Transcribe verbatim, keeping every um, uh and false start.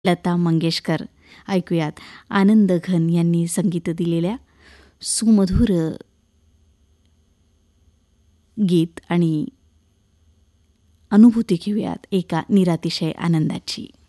लता मंगेशकर ऐकूयात. आनंद घन यांनी संगीत दिलेल्या सुमधुर गीत आणि अनुभूती घेऊयात एका निरातिशय आनंदाची.